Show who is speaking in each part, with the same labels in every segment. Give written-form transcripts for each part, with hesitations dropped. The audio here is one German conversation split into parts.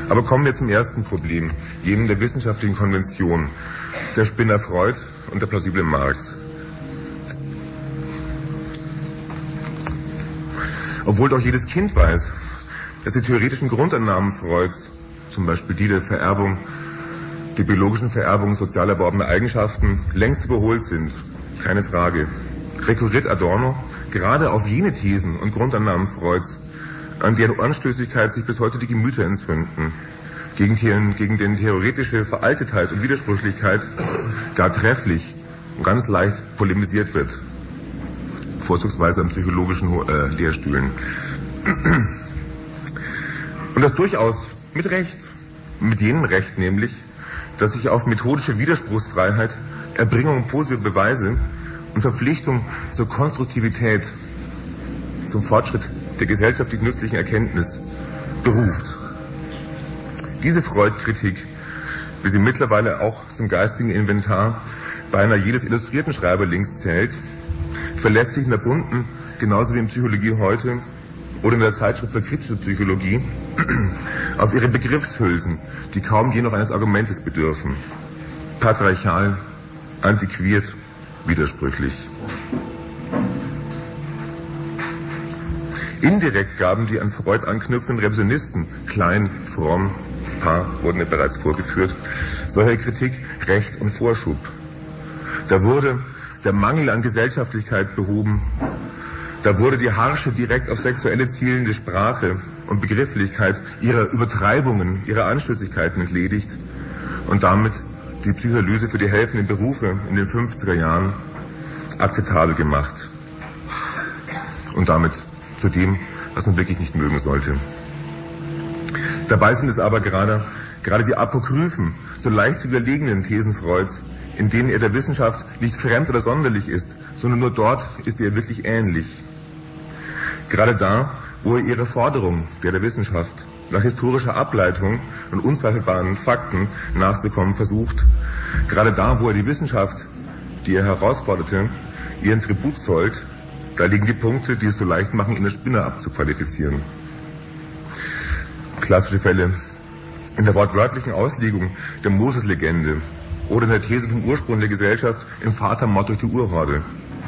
Speaker 1: Aber kommen wir zum ersten Problem, jenem der wissenschaftlichen Konvention, der Spinner Freud und der plausible Marx. Obwohl doch jedes Kind weiß, dass die theoretischen Grundannahmen Freuds, zum Beispiel die der Vererbung, die biologischen Vererbung sozial erworbener Eigenschaften, längst überholt sind, keine Frage, rekurriert Adorno gerade auf jene Thesen und Grundannahmen Freuds, an deren Anstößigkeit sich bis heute die Gemüter entzünden, gegen denen theoretische Veraltetheit und Widersprüchlichkeit gar trefflich und ganz leicht polemisiert wird, vorzugsweise an psychologischen Lehrstühlen. Und das durchaus mit Recht, mit jenem Recht nämlich, dass sich auf methodische Widerspruchsfreiheit, Erbringung positiver Beweise und Verpflichtung zur Konstruktivität, zum Fortschritt der gesellschaftlich nützlichen Erkenntnis beruft. Diese Freud-Kritik, wie sie mittlerweile auch zum geistigen Inventar beinahe jedes illustrierten Schreiberlings zählt, verlässt sich in der bunten, genauso wie in Psychologie heute oder in der Zeitschrift für kritische Psychologie, auf ihre Begriffshülsen, die kaum je noch eines Argumentes bedürfen. Patriarchal, antiquiert, widersprüchlich. Indirekt gaben die an Freud anknüpfenden Revisionisten, Klein, Fromm, Paar wurden ja bereits vorgeführt, solcher Kritik Recht und Vorschub. Da wurde der Mangel an Gesellschaftlichkeit behoben, da wurde die harsche, direkt auf sexuelle zielende Sprache und Begrifflichkeit ihrer Übertreibungen, ihrer Anstößigkeiten entledigt und damit die Psychoanalyse für die helfenden Berufe in den 50er Jahren akzeptabel gemacht. Und damit zu dem, was man wirklich nicht mögen sollte. Dabei sind es aber gerade die apokryphen, so leicht zu widerlegenden Thesen Freuds, in denen er der Wissenschaft nicht fremd oder sonderlich ist, sondern nur dort ist er wirklich ähnlich. Gerade da, wo er ihre Forderung der Wissenschaft nach historischer Ableitung und unzweifelbaren Fakten nachzukommen versucht, gerade da, wo er die Wissenschaft, die er herausforderte, ihren Tribut zollt, da liegen die Punkte, die es so leicht machen, ihn als Spinner abzuqualifizieren. Klassische Fälle in der wortwörtlichen Auslegung der Moses-Legende oder in der These vom Ursprung der Gesellschaft im Vatermord durch die Urhorde.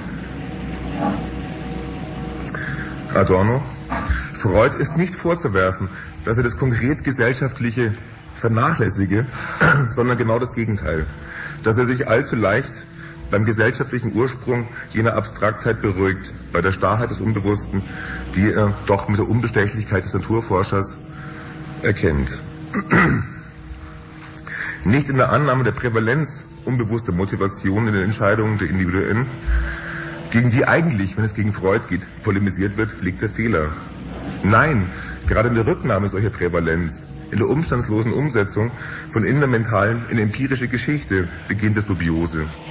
Speaker 1: Adorno: Freud ist nicht vorzuwerfen, dass er das konkret Gesellschaftliche vernachlässige, sondern genau das Gegenteil. Dass er sich allzu leicht beim gesellschaftlichen Ursprung jener Abstraktheit beruhigt, bei der Starrheit des Unbewussten, die er doch mit der Unbestechlichkeit des Naturforschers erkennt. Nicht in der Annahme der Prävalenz unbewusster Motivationen in den Entscheidungen der Individuen, gegen die eigentlich, wenn es gegen Freud geht, polemisiert wird, liegt der Fehler. Nein, gerade in der Rücknahme solcher Prävalenz, in der umstandslosen Umsetzung von innermentalen in empirische Geschichte beginnt das Dubiose.